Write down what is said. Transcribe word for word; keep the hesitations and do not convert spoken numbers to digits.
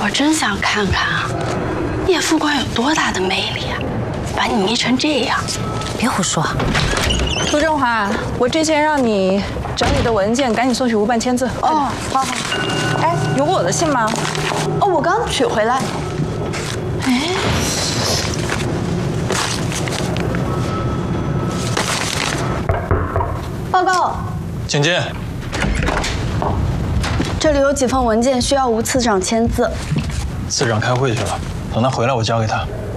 我真想看看啊，聂副官有多大的魅力啊，把你迷成这样。 别胡说。 陆振华，我之前让你整理的文件，赶紧送去吴办签字。 哦，好好。 哎，有我的信吗？ 哦，我刚取回来。哎，报告， 请进。 这里有几份文件需要吴次长签字。 次长开会去了，等他回来我交给他。